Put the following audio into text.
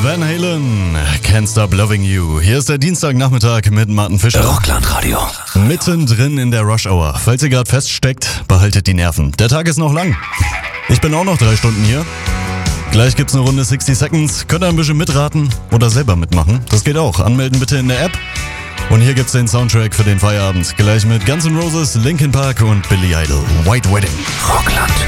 Van Halen, Can't Stop Loving You. Hier ist der Dienstagnachmittag mit Martin Fischer. Rocklandradio. Mittendrin in der Rush Hour. Falls ihr gerade feststeckt, behaltet die Nerven. Der Tag ist noch lang. Ich bin auch noch 3 Stunden hier. Gleich gibt's eine Runde 60 Seconds. Könnt ihr ein bisschen mitraten oder selber mitmachen. Das geht auch. Anmelden bitte in der App. Und hier gibt's den Soundtrack für den Feierabend. Gleich mit Guns N' Roses, Linkin Park und Billy Idol. White Wedding. Rockland.